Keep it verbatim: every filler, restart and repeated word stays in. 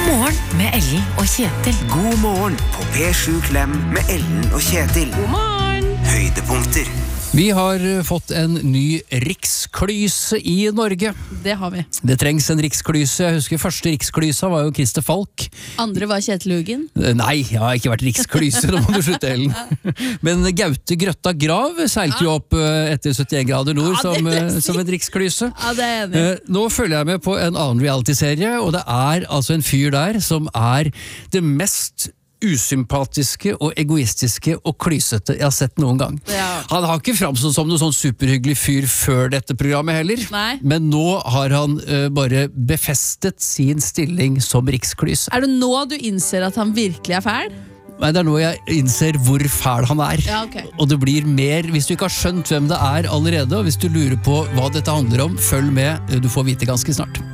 Morgen med Ellen og Kjetil. God morgen på P sju Klem med Ellen og Kjetil. God morgen! Høydepunkter. Vi har fått en ny riksklyse i Norge. Det har vi. Det trengs en riksklyse. Jeg husker første riksklysa var jo Christer Falk. Andre var Kjetil Hugen. Nei, jeg har ikke vært riksklyse, nå må du slutte, Ellen. Men Gaute Grøtta Grav seilte jo opp etter syttien grader nord Ja, det som, vil jeg si. som en riksklyse. Ja, det er jeg enig. Eh, Nå følger jeg med på en annen reality-serie, og det er altså en fyr der som er det mest usympatiske og egoistiske og klysete jeg har sett noen gang. Ja. Han har ikke framstått som noen sånn superhyggelig fyr før dette programmet heller, Nei. men nå har han uh, bare befestet sin stilling som riksklyse. Er det nå du innser at han virkelig er fæl? Nei, det er nå jeg innser hvor fæl han er. Ja, ok. Og det blir mer, hvis du ikke har skjønt hvem det er allerede, og hvis du lurer på hva dette handler om, følg med, du får vite ganske snart.